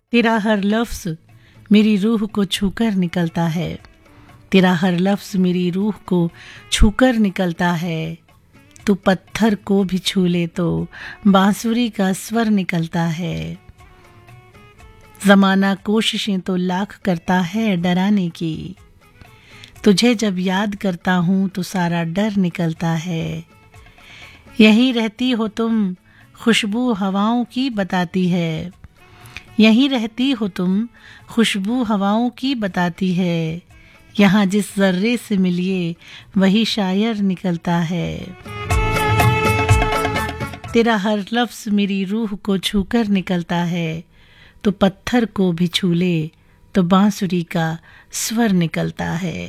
तेरा हर लफ्ज़ मेरी रूह को छूकर निकलता है, तेरा हर लफ्ज़ मेरी रूह को छूकर निकलता है। तू पत्थर को भी छू ले तो बांसुरी का स्वर निकलता है। ज़माना कोशिशें तो लाख करता है डराने की, तुझे जब याद करता हूँ तो सारा डर निकलता है। यहीं रहती हो तुम, खुशबू हवाओं की बताती है, यहीं रहती हो तुम, खुशबू हवाओं की बताती है। यहाँ जिस जर्रे से मिलिए वही शायर निकलता है। तेरा हर लफ्ज़ मेरी रूह को छूकर निकलता है, तो पत्थर को भी छू ले तो बांसुरी का स्वर निकलता है।